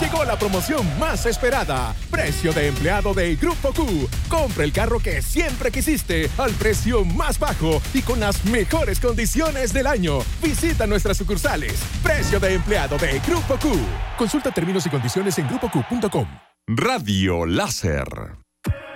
Llegó la promoción más esperada. Precio de empleado de Grupo Q. Compra el carro que siempre quisiste al precio más bajo y con las mejores condiciones del año. Visita nuestras sucursales. Precio de empleado de Grupo Q. Consulta términos y condiciones en grupoq.com. Radio Láser.